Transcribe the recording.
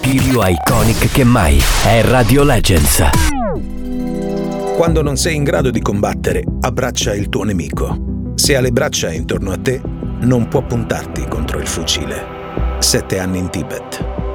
più iconic che mai. È Radio Legends. Quando non sei in grado di combattere, abbraccia il tuo nemico. Se ha le braccia intorno a te, non può puntarti contro il fucile. 7 anni in Tibet.